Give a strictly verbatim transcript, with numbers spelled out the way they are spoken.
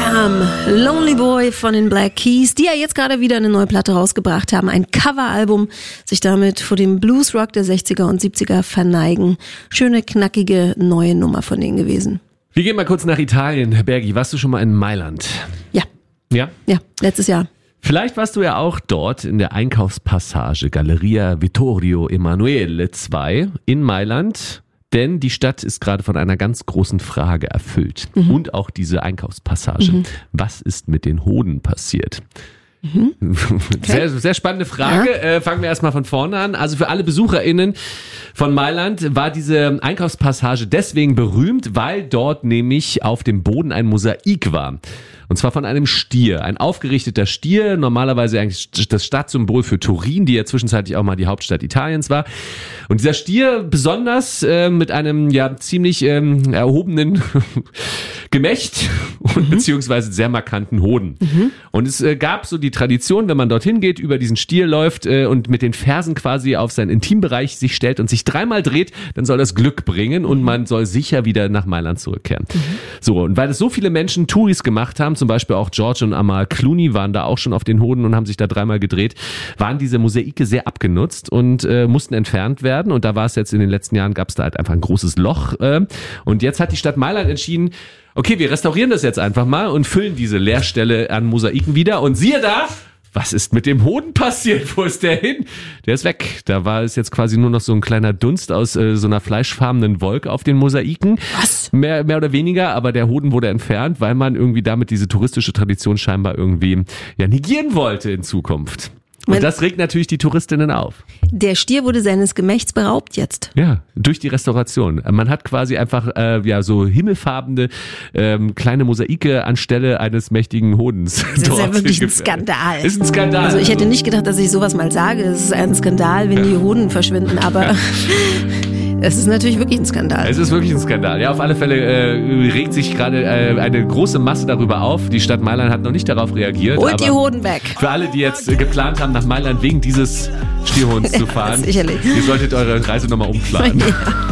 Graham, Lonely Boy von den Black Keys, die ja jetzt gerade wieder eine neue Platte rausgebracht haben. Ein Coveralbum, sich damit vor dem Bluesrock der sechziger und siebziger verneigen. Schöne, knackige, neue Nummer von denen gewesen. Wir gehen mal kurz nach Italien. Bergi, warst du schon mal in Mailand? Ja. Ja? Ja, letztes Jahr. Vielleicht warst du ja auch dort in der Einkaufspassage Galleria Vittorio Emanuele zwei in Mailand. Denn die Stadt ist gerade von einer ganz großen Frage erfüllt. Mhm. Und auch diese Einkaufspassage. Mhm. Was ist mit den Hoden passiert? Mhm. Okay. Sehr, sehr spannende Frage. Ja. Äh, fangen wir erstmal von vorne an. Also für alle BesucherInnen von Mailand war diese Einkaufspassage deswegen berühmt, weil dort nämlich auf dem Boden ein Mosaik war. Und zwar von einem Stier. Ein aufgerichteter Stier, normalerweise eigentlich das Stadtsymbol für Turin, die ja zwischenzeitlich auch mal die Hauptstadt Italiens war. Und dieser Stier besonders äh, mit einem ja ziemlich ähm, erhobenen Gemächt und mhm. beziehungsweise sehr markanten Hoden. Mhm. Und es äh, gab so die Tradition, wenn man dorthin geht, über diesen Stier läuft äh, und mit den Fersen quasi auf seinen Intimbereich sich stellt und sich dreimal dreht, dann soll das Glück bringen und man soll sicher wieder nach Mailand zurückkehren. Mhm. So, und weil es so viele Menschen Touris gemacht haben, zum Beispiel auch George und Amal Clooney waren da auch schon auf den Hoden und haben sich da dreimal gedreht, waren diese Mosaike sehr abgenutzt und äh, mussten entfernt werden. Und da war es jetzt in den letzten Jahren, gab es da halt einfach ein großes Loch. Äh, und jetzt hat die Stadt Mailand entschieden, okay, wir restaurieren das jetzt einfach mal und füllen diese Leerstelle an Mosaiken wieder. Und siehe da, was ist mit dem Hoden passiert? Wo ist der hin? Der ist weg. Da war es jetzt quasi nur noch so ein kleiner Dunst aus äh, so einer fleischfarbenen Wolke auf den Mosaiken. Was? Mehr, mehr oder weniger, aber der Hoden wurde entfernt, weil man irgendwie damit diese touristische Tradition scheinbar irgendwie ja, negieren wollte in Zukunft. Und das regt natürlich die Touristinnen auf. Der Stier wurde seines Gemächts beraubt jetzt. Ja, durch die Restauration. Man hat quasi einfach äh, ja so himmelfarbene ähm, kleine Mosaike anstelle eines mächtigen Hodens. Das ist ja wirklich ein Skandal. Ist ein Skandal. Also ich hätte nicht gedacht, dass ich sowas mal sage. Es ist ein Skandal, wenn ja. die Hoden verschwinden, aber es ist natürlich wirklich ein Skandal. Es ist wirklich ein Skandal. Ja, auf alle Fälle äh, regt sich gerade äh, eine große Masse darüber auf. Die Stadt Mailand hat noch nicht darauf reagiert. Holt die Hoden weg. Für alle, die jetzt äh, geplant haben, nach Mailand wegen dieses Stierhodens zu fahren, sicherlich. Ihr solltet eure Reise nochmal umplanen. Ja.